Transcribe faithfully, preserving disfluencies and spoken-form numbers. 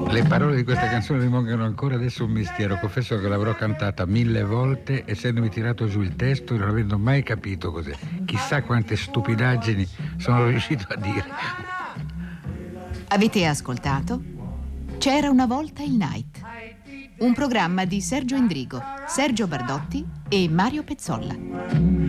Le parole di questa canzone rimangono ancora adesso un mistero. Confesso che l'avrò cantata mille volte, essendomi tirato giù il testo e non avendo mai capito cos'è. Chissà quante stupidaggini sono riuscito a dire. Avete ascoltato C'era una volta il Night, un programma di Sergio Endrigo, Sergio Bardotti e Mario Pezzolla.